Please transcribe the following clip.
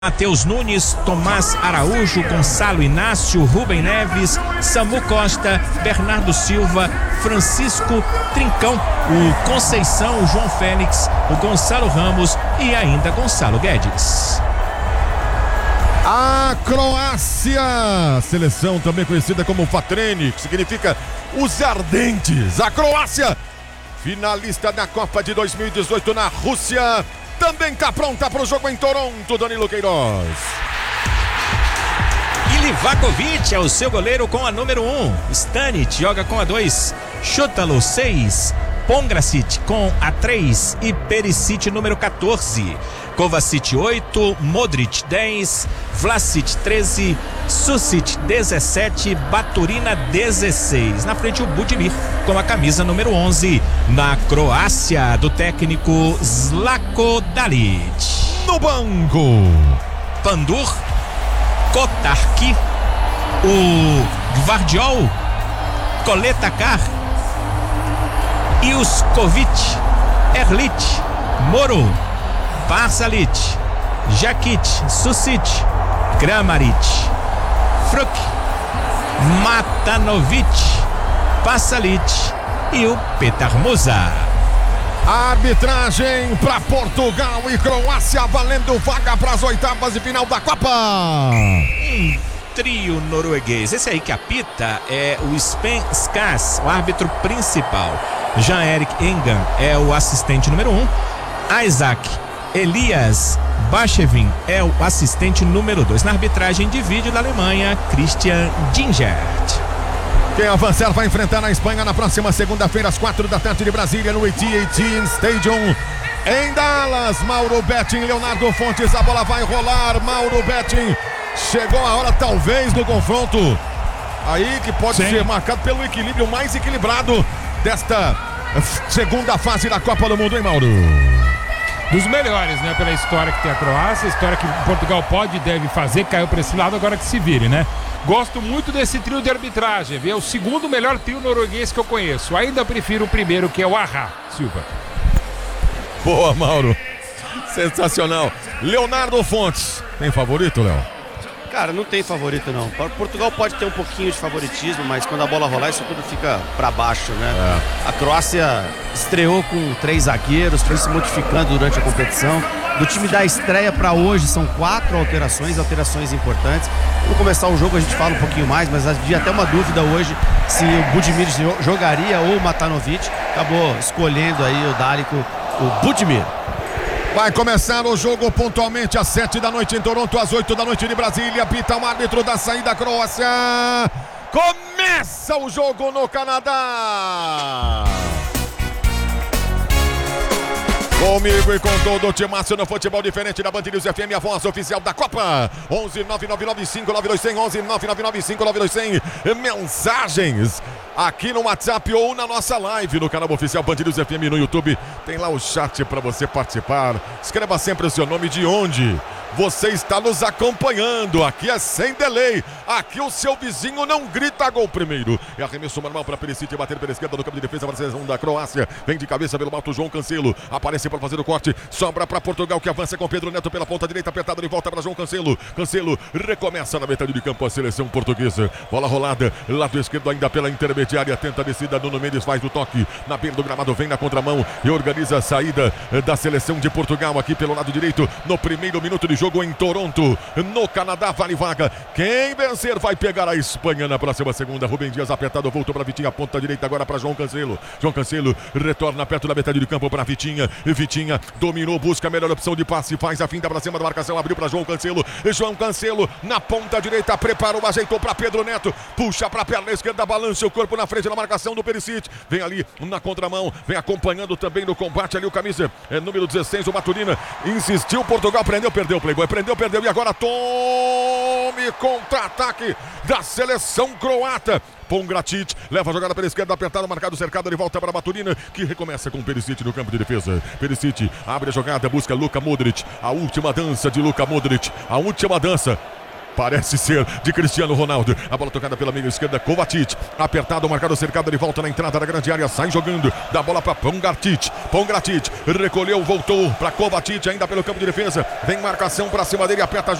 Matheus Nunes, Tomás Araújo, Gonçalo Inácio, Rubem Neves, Samu Costa, Bernardo Silva, Francisco Trincão, o Conceição, o João Félix, o Gonçalo Ramos e ainda Gonçalo Guedes. A Croácia, seleção também conhecida como Fatreni, que significa os ardentes. A Croácia, finalista da Copa de 2018 na Rússia, também está pronta para o jogo em Toronto, Danilo Queiroz. E Livakovic é o seu goleiro com a número 1. Stanic joga com a 2. Šutalo 6. Pongracic com a 3 e Perisic número 14. Kovacic 8, Modric 10, Vlasic 13, Susic 17, Baturina 16. Na frente o Budimir com a camisa número 11. Na Croácia, do técnico Zlatko Dalic. No banco, Pandur, Kotarski, o Gvardiol, Koletakar, Juskovic, Erlich, Moro, Pasalic, Jakic, Susic, Kramaric, Fruk, Matanovic, Pasalic e o Petar Musa. Arbitragem para Portugal e Croácia, valendo vaga para as oitavas de final da Copa. Trio norueguês. Esse aí que apita é o Sven Skas, o árbitro principal. Jean-Erik Engan é o assistente número 1. Isaac Elias Bachevin é o assistente número 2. Na arbitragem de vídeo da Alemanha, Christian Gingert. Quem avançar vai enfrentar a Espanha na próxima segunda-feira às 4 da tarde de Brasília no AT&T Stadium em Dallas. Mauro Betting, Leonardo Fontes, a bola vai rolar. Mauro Betting, chegou a hora talvez do confronto aí que pode ser marcado pelo equilíbrio mais equilibrado desta segunda fase da Copa do Mundo, hein, Mauro? Dos melhores, né? Pela história que tem a Croácia, a história que Portugal pode e deve fazer, caiu para esse lado, agora que se vire, né? Gosto muito desse trio de arbitragem, viu? É o segundo melhor trio norueguês que eu conheço. Ainda prefiro o primeiro, que é o Ahá Silva. Boa, Mauro. Sensacional. Leonardo Fontes, tem favorito, Léo? Cara, não tem favorito não. Portugal pode ter um pouquinho de favoritismo, mas quando a bola rolar isso tudo fica pra baixo, né? A Croácia estreou com 3 zagueiros, foi se modificando durante a competição. Do time da estreia pra hoje são 4 alterações importantes. Quando começar o jogo a gente fala um pouquinho mais, mas havia até uma dúvida hoje se o Budimir jogaria ou o Matanovic. Acabou escolhendo aí o Dalic, o Budimir. Vai começar o jogo pontualmente às 7 da noite em Toronto, às 8 da noite de Brasília. Apita o árbitro da saída Croácia. Começa o jogo no Canadá. Comigo e com todo o timaço no futebol diferente da Band News FM, a voz oficial da Copa. 11 9995 9200, 11 9995 9200. Mensagens aqui no WhatsApp ou na nossa live no canal oficial Band News FM no YouTube. Tem lá o chat para você participar. Escreva sempre o seu nome, de onde você está nos acompanhando. Aqui é sem delay. Aqui o seu vizinho não grita gol primeiro. É arremesso normal para Perisic bater pela esquerda no campo de defesa para a seleção da Croácia. Vem de cabeça pelo alto João Cancelo. Aparece para fazer o corte. Sobra para Portugal, que avança com Pedro Neto pela ponta direita, apertado de volta para João Cancelo. Cancelo recomeça na metade de campo a seleção portuguesa. Bola rolada, lado esquerdo ainda pela intermediária. Tenta a descida, Nuno Mendes faz o toque na beira do gramado, vem na contramão e organiza a saída da seleção de Portugal aqui pelo lado direito no primeiro minuto de jogo em Toronto, no Canadá. Vale vaga. Quem vencer vai pegar a Espanha na próxima segunda. Rubem Dias apertado, voltou para Vitinha, ponta direita agora para João Cancelo. João Cancelo retorna perto da metade de campo para Vitinha. Vitinha dominou, busca a melhor opção de passe, faz a finta para cima da marcação, abriu para João Cancelo. João Cancelo na ponta direita, preparou, ajeitou para Pedro Neto, puxa para a perna esquerda, balança o corpo na frente da marcação do Perisic. Vem ali na contramão, vem acompanhando também no combate ali o camisa número 16, o Baturina. Insistiu, Portugal prendeu, perdeu o Playboy, prendeu e agora tome contra-ataque da seleção croata. Pongracic leva a jogada pela esquerda, apertado, marcado, cercado, de volta para Baturina, que recomeça com Perisic no campo de defesa. Perisic abre a jogada, busca Luka Modric, a última dança de Luka Modric, a última dança. Parece ser de Cristiano Ronaldo. A bola tocada pela meia esquerda, Kovacic. Apertado, marcado, cercado, ele volta na entrada da grande área, sai jogando. Dá bola para Pongracic. Pongracic recolheu, voltou para Kovacic, ainda pelo campo de defesa. Vem marcação para cima dele, aperta